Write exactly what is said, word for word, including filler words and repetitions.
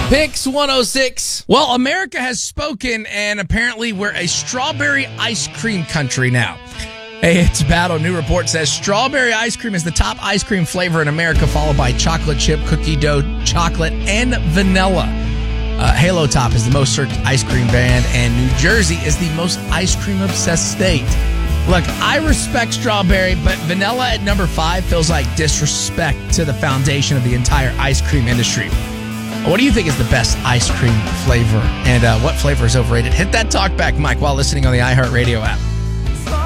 Pix one oh six. Well, America has spoken, and apparently we're a strawberry ice cream country now. Hey, it's Battle. New report says strawberry ice cream is the top ice cream flavor in America, followed by chocolate chip, cookie dough, chocolate, and vanilla. Uh, Halo Top is the most searched ice cream brand, and New Jersey is the most ice cream obsessed state. Look, I respect strawberry, but vanilla at number five feels like disrespect to the foundation of the entire ice cream industry. What do you think is the best ice cream flavor, and uh, what flavor is overrated? Hit that talk back mic while listening on the iHeartRadio app.